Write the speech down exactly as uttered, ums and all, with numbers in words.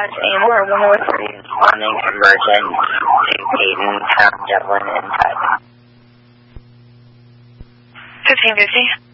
Dispatch Amber, one oh three, responding emergent to Peyton, Town, Devlin, and Ted. fifteen fifty.